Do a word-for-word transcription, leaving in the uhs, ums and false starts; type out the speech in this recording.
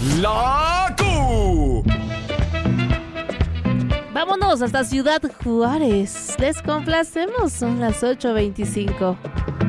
La Q. Vámonos hasta Ciudad Juárez. Les complacemos, son las ocho veinticinco.